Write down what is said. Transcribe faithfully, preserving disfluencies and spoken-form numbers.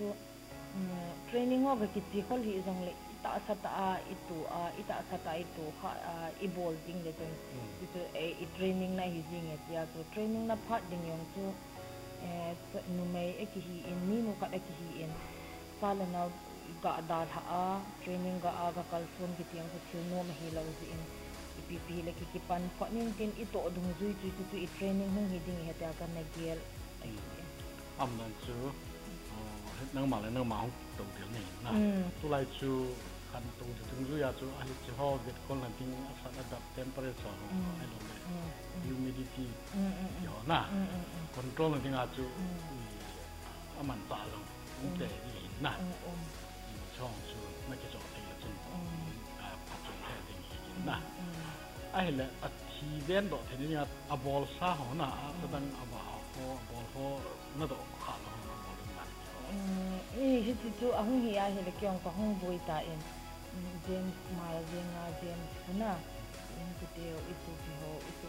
chu training ho ki ti khol hi jong le ta sa ta itu a ita sa ta itu kha ibol ding le ten itu e training na hi jing e tia tu training na phat ding yong chu e nu mai e ki hi in ni nu ka e ki hi in sala na ga da ha a training ga a ga kal phone ki tiang chu thil no ma hi lo ji in ipp le ki ki pan pha nin tin i to dung zui chu chu i training hung hi ding he ta kan na gel am nan chu nang ma le nang ma hong to dil ni na tu lai chu kan tu dung zui ya chu a hi chu ho get kon lan ting a sa adapt temperature ai lo le humidity yo na control ting a chu aman ta lo te ni na chong chu na ki zo ti la chu a pa chu he ding na ai le a thi ven do the ni a bol sa ho na a dan a ba ho bol ho na do kha lo bol na e hi ti chu a hung hi a he le kyong ka hung boi ta in James Mal Jenga James na in ti teo itu ti ho itu